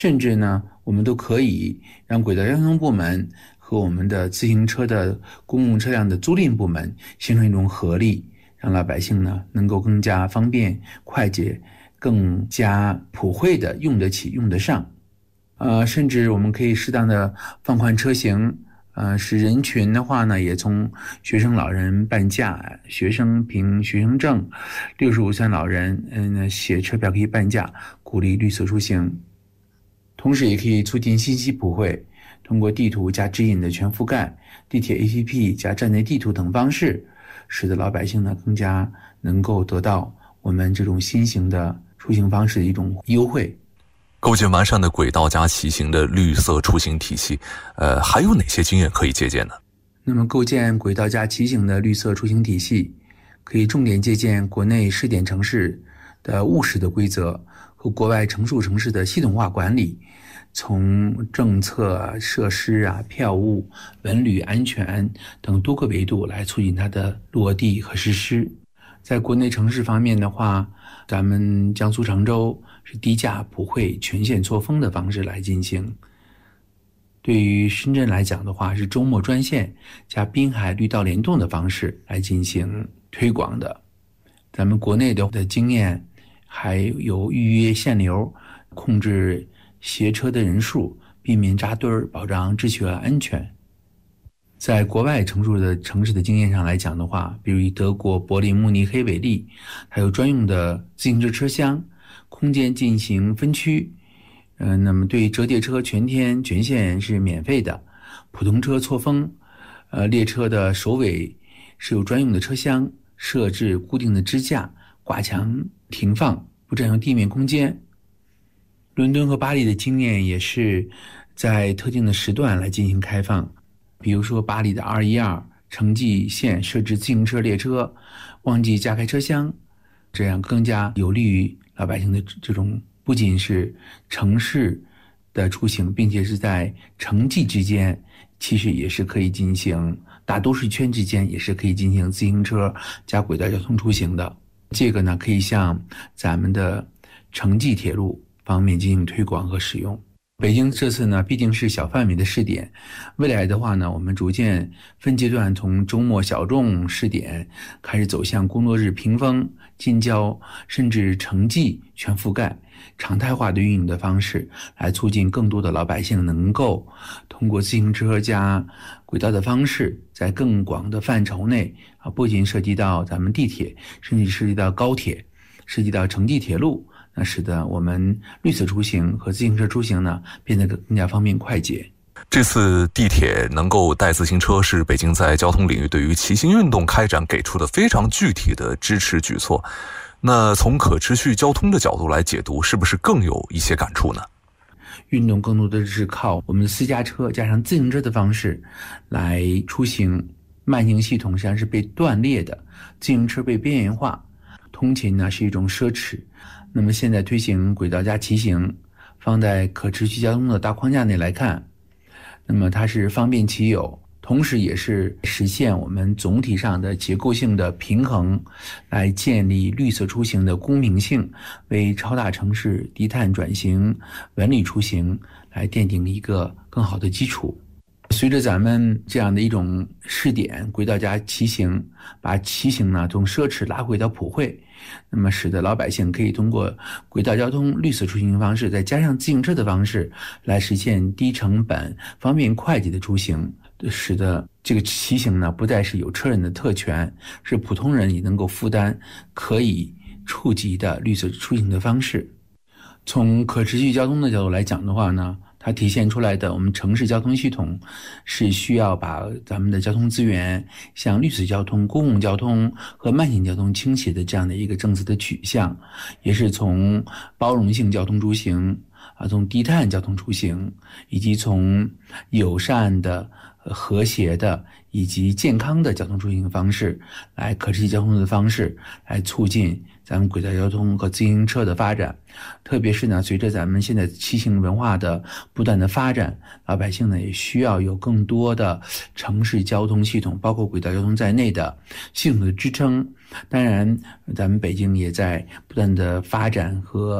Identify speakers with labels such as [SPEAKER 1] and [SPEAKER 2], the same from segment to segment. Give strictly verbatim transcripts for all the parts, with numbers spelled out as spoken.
[SPEAKER 1] 甚至呢，我们都可以让轨道交通部门和我们的自行车的公共车辆的租赁部门形成一种合力，让老百姓呢能够更加方便快捷，更加普惠的用得起用得上。呃，甚至我们可以适当的放宽车型，呃，使人群的话呢，也从学生老人半价，学生凭学生证，六十五岁老人嗯写车票可以半价，鼓励绿色出行。同时也可以促进信息普惠，通过地图加指引的全覆盖，地铁 A P P 加站内地图等方式，使得老百姓呢更加能够得到我们这种新型的出行方式的一种优惠。
[SPEAKER 2] 构建完善的轨道加骑行的绿色出行体系，呃，还有哪些经验可以借鉴呢？
[SPEAKER 1] 那么构建轨道加骑行的绿色出行体系，可以重点借鉴国内试点城市的务实的规则和国外成熟城市的系统化管理，从政策、设施啊、票务、文旅安全等多个维度来促进它的落地和实施。在国内城市方面的话，咱们江苏常州是低价普惠全线错峰的方式来进行。对于深圳来讲的话，是周末专线加滨海绿道联动的方式来进行推广的。咱们国内的经验还有预约限流，控制携车的人数，避免扎堆儿，保障秩序和安全。在国外成熟的城市的经验上来讲的话，比如以德国柏林慕尼黑为例，还有专用的自行车车厢，空间进行分区。呃，那么对折叠车全天全线是免费的，普通车错峰，呃，列车的首尾是有专用的车厢，设置固定的支架，挂墙停放，不占用地面空间。伦敦和巴黎的经验也是在特定的时段来进行开放，比如说巴黎的二一二城际线设置自行车列车，忘记加开车厢，这样更加有利于老百姓的这种不仅是城市的出行，并且是在城际之间，其实也是可以进行大都市圈之间也是可以进行自行车加轨道交通出行的。这个呢，可以向咱们的城际铁路方面进行推广和使用。北京这次呢，毕竟是小范围的试点，未来的话呢，我们逐渐分阶段从周末小众试点开始走向工作日平峰、近郊，甚至城际全覆盖、常态化的运营的方式，来促进更多的老百姓能够通过自行车加轨道的方式，在更广的范畴内啊，不仅涉及到咱们地铁，甚至涉及到高铁，涉及到城际铁路。那使得我们绿色出行和自行车出行呢变得更加方便快捷。
[SPEAKER 2] 这次地铁能够带自行车，是北京在交通领域对于骑行运动开展给出的非常具体的支持举措。那从可持续交通的角度来解读，是不是更有一些感触呢？
[SPEAKER 1] 运动更多的是靠我们的私家车加上自行车的方式来出行，慢行系统实际上是被断裂的，自行车被边缘化，通勤呢是一种奢侈。那么现在推行轨道加骑行，放在可持续交通的大框架内来看，那么它是方便其有，同时也是实现我们总体上的结构性的平衡，来建立绿色出行的公平性，为超大城市低碳转型、文旅出行来奠定一个更好的基础。随着咱们这样的一种试点，轨道加骑行，把骑行呢从奢侈拉回到普惠，那么使得老百姓可以通过轨道交通绿色出行方式，再加上自行车的方式，来实现低成本、方便快捷的出行，使得这个骑行呢不再是有车人的特权，是普通人也能够负担、可以触及的绿色出行的方式。从可持续交通的角度来讲的话呢，它体现出来的我们城市交通系统是需要把咱们的交通资源向绿色交通、公共交通和慢行交通倾斜的这样的一个政策的取向，也是从包容性交通出行啊，从低碳交通出行，以及从友善的、和谐的以及健康的交通出行方式，来可持续交通的方式来促进咱们轨道交通和自行车的发展。特别是呢，随着咱们现在骑行文化的不断的发展，老百姓呢也需要有更多的城市交通系统，包括轨道交通在内的系统的支撑。当然咱们北京也在不断的发展和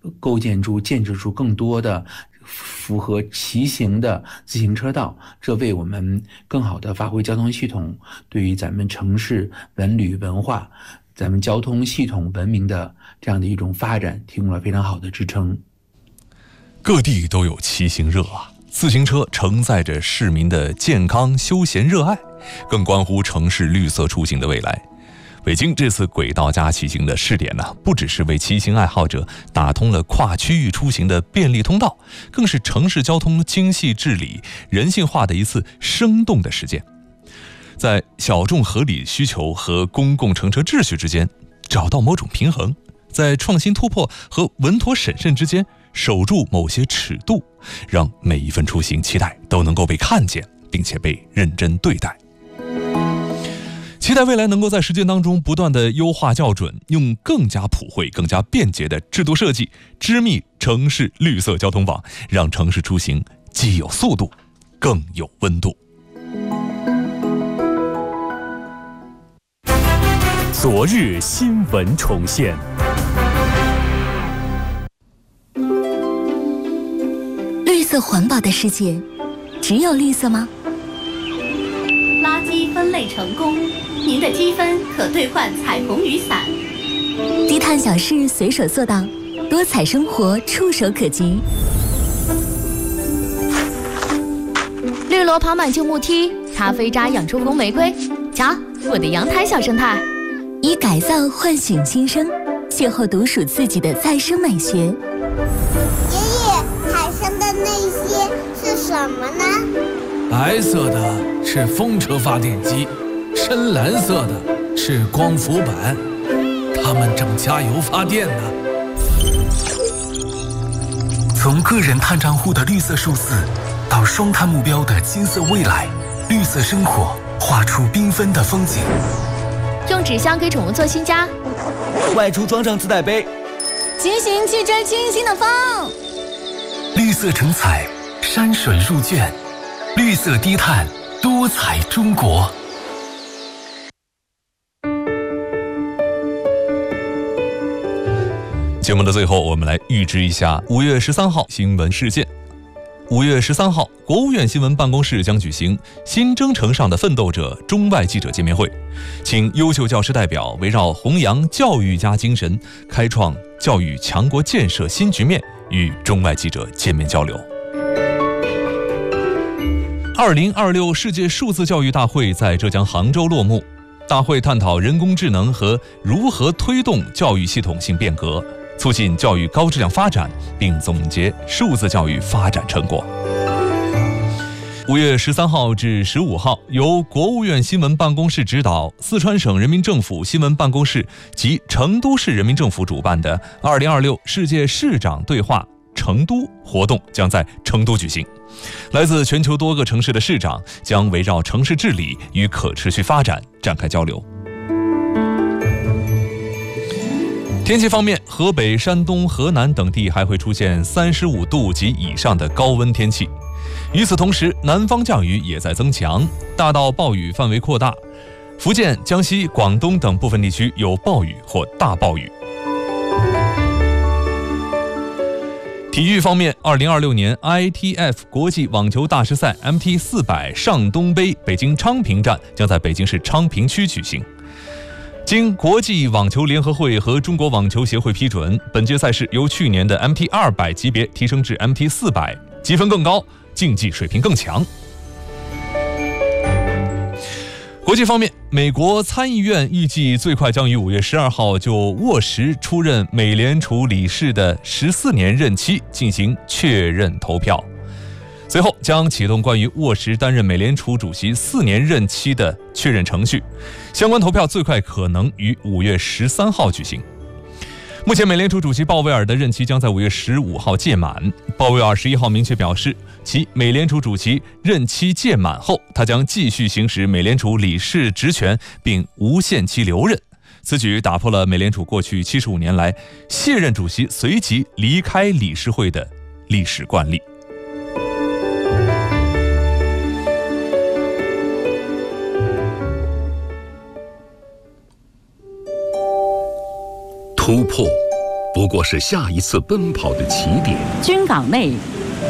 [SPEAKER 1] 构建出、建设出更多的符合骑行的自行车道，这为我们更好地发挥交通系统对于咱们城市文旅文化、咱们交通系统文明的这样的一种发展提供了非常好的支撑。
[SPEAKER 2] 各地都有骑行热啊，自行车承载着市民的健康休闲热爱，更关乎城市绿色出行的未来。北京这次轨道加骑行的试点呢，不只是为骑行爱好者打通了跨区域出行的便利通道，更是城市交通精细治理、人性化的一次生动的实践。在小众合理需求和公共乘车秩序之间找到某种平衡，在创新突破和稳妥审慎之间守住某些尺度，让每一份出行期待都能够被看见，并且被认真对待。期待未来能够在实践当中不断的优化校准，用更加普惠、更加便捷的制度设计，织密城市绿色交通网，让城市出行既有速度，更有温度。
[SPEAKER 3] 昨日新闻重现。
[SPEAKER 4] 绿色环保的世界，只有绿色吗？
[SPEAKER 5] 垃圾分类成功，您的积分可兑换彩虹雨伞。
[SPEAKER 4] 低碳小事随手做到，多彩生活触手可及。
[SPEAKER 6] 绿萝跑满旧木梯，咖啡渣养出红玫瑰。瞧，我的阳台小生态。
[SPEAKER 4] 以改造唤醒新生，邂逅独属自己的再生美学。
[SPEAKER 7] 爷爷，海上的那些是什么呢？
[SPEAKER 8] 白色的是风车发电机，深蓝色的是光伏板，它们正加油发电呢。
[SPEAKER 9] 从个人碳账户的绿色数字，到双碳目标的金色未来，绿色生活画出缤纷的风景。
[SPEAKER 6] 用纸箱给宠物做新家，
[SPEAKER 10] 外出装上自带杯，
[SPEAKER 4] 骑行去追清新的风。
[SPEAKER 9] 绿色成彩，山水入卷，绿色低碳，多彩中国。
[SPEAKER 2] 节目的最后，我们来预知一下五月十三号新闻事件。五月十三号，国务院新闻办公室将举行新征程上的奋斗者中外记者见面会，请优秀教师代表围绕弘扬教育家精神，开创教育强国建设新局面，与中外记者见面交流。二零二六世界数字教育大会在浙江杭州落幕，大会探讨人工智能和如何推动教育系统性变革，促进教育高质量发展，并总结数字教育发展成果。五月十三号至十五号，由国务院新闻办公室指导，四川省人民政府新闻办公室及成都市人民政府主办的二零二六世界市长对话成都活动将在成都举行。来自全球多个城市的市长将围绕城市治理与可持续发展展开交流。天气方面，河北、山东、河南等地还会出现三十五度及以上的高温天气。与此同时，南方降雨也在增强，大到暴雨范围扩大，福建、江西、广东等部分地区有暴雨或大暴雨。体育方面，二零二六年 I T F 国际网球大师赛 M T 四百上东杯北京昌平站将在北京市昌平区举行。经国际网球联合会和中国网球协会批准，本届赛事由去年的 M T 二百级别提升至 M T 四百，积分更高，竞技水平更强。国际方面，美国参议院预计最快将于五月十二号就沃什出任美联储理事的十四年任期进行确认投票，随后将启动关于沃什担任美联储主席四年任期的确认程序，相关投票最快可能于五月十三号举行。目前美联储主席鲍威尔的任期将在五月十五号届满，鲍威尔十一号明确表示，其美联储主席任期届满后，他将继续行使美联储理事职权，并无限期留任。此举打破了美联储过去七十五年来卸任主席随即离开理事会的历史惯例。
[SPEAKER 11] 突破不过是下一次奔跑的起点。
[SPEAKER 12] 军港内